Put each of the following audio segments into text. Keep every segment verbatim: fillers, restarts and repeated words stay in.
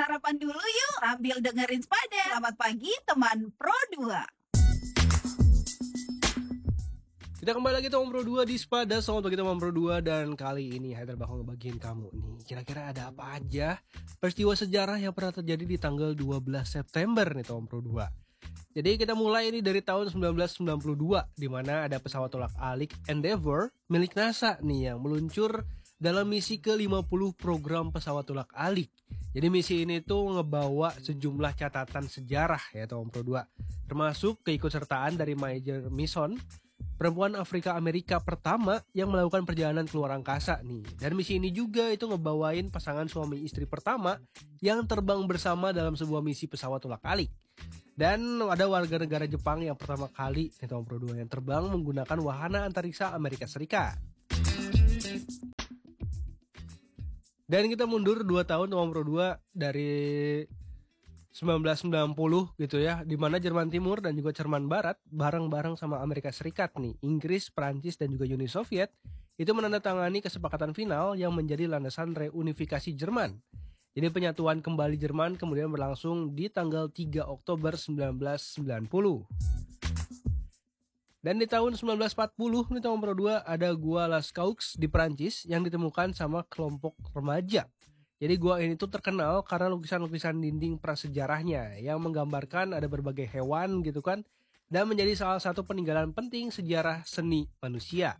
sarapan dulu yuk sambil dengerin Spada. Selamat pagi teman Pro dua. Kita kembali lagi teman Pro dua di Spada. Selamat pagi teman Pro dua. Dan kali ini Haidar bakal ngebagiin kamu nih, kira-kira ada apa aja peristiwa sejarah yang pernah terjadi di tanggal dua belas September nih teman Pro dua. Jadi kita mulai ini dari tahun sembilan belas sembilan puluh dua, di mana ada pesawat tolak-alik Endeavour milik NASA nih yang meluncur dalam misi ke lima puluh program pesawat tolak-alik. Jadi misi ini tuh ngebawa sejumlah catatan sejarah ya teman Pro dua, termasuk keikutsertaan dari Major Mason, perempuan Afrika Amerika pertama yang melakukan perjalanan keluar angkasa nih. Dan misi ini juga itu ngebawain pasangan suami istri pertama yang terbang bersama dalam sebuah misi pesawat tolak-alik. Dan ada warga negara Jepang yang pertama kali nih teman Pro dua yang terbang menggunakan wahana antariksa Amerika Serikat. Dan kita mundur dua tahun teman Pro dua dari sembilan belas sembilan puluh gitu ya, di mana Jerman Timur dan juga Jerman Barat bareng-bareng sama Amerika Serikat nih, Inggris, Prancis dan juga Uni Soviet itu menandatangani kesepakatan final yang menjadi landasan reunifikasi Jerman. Jadi penyatuan kembali Jerman kemudian berlangsung di tanggal tiga Oktober sembilan belas sembilan puluh. Dan di tahun sembilan belas empat puluh nih teman Pro dua ada Gua Lascaux di Prancis yang ditemukan sama kelompok remaja. Jadi gua ini tuh terkenal karena lukisan-lukisan dinding prasejarahnya yang menggambarkan ada berbagai hewan gitu kan, dan menjadi salah satu peninggalan penting sejarah seni manusia.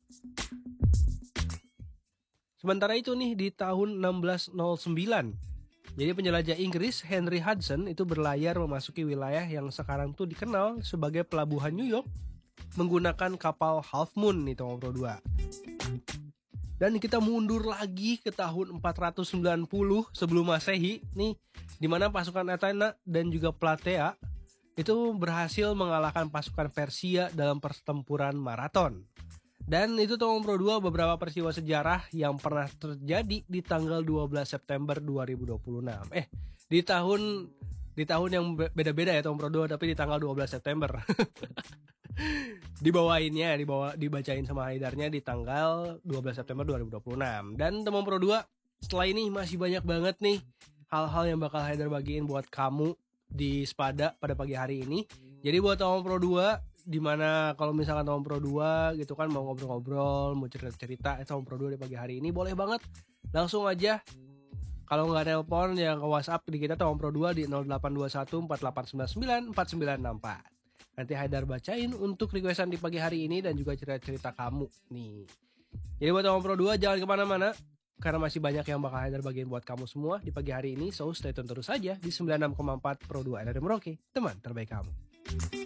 Sementara itu nih di tahun enam belas nol sembilan, jadi penjelajah Inggris Henry Hudson itu berlayar memasuki wilayah yang sekarang tuh dikenal sebagai pelabuhan New York menggunakan kapal Half Moon nih teman Pro dua. Dan kita mundur lagi ke tahun empat ratus sembilan puluh sebelum Masehi nih, di mana pasukan Athena dan juga Platea itu berhasil mengalahkan pasukan Persia dalam pertempuran Marathon. Dan itu teman Pro dua beberapa peristiwa sejarah yang pernah terjadi di tanggal dua belas September dua ribu dua puluh enam. Eh, di tahun di tahun yang beda-beda ya teman Pro dua, tapi di tanggal dua belas September. Dibawainnya, dibawa dibacain sama Haidarnya di tanggal dua belas September dua ribu dua puluh enam. Dan teman Pro dua, setelah ini masih banyak banget nih hal-hal yang bakal Haidar bagiin buat kamu di Spada pada pagi hari ini. Jadi buat teman Pro dua, dimana kalau misalkan teman Pro dua gitu kan mau ngobrol-ngobrol, mau cerita-cerita teman Pro dua di pagi hari ini, boleh banget langsung aja. Kalau nggak nelpon ya ke WhatsApp di kita teman Pro dua di nol delapan dua satu empat delapan sembilan sembilan empat sembilan enam empat. Nanti Haidar bacain untuk requestan di pagi hari ini dan juga cerita-cerita kamu nih. Jadi buat teman Pro dua jangan kemana-mana, karena masih banyak yang bakal Haidar bagiin buat kamu semua di pagi hari ini. So stay tune terus saja di sembilan puluh enam koma empat Pro dua R R M Merauke, teman terbaik kamu.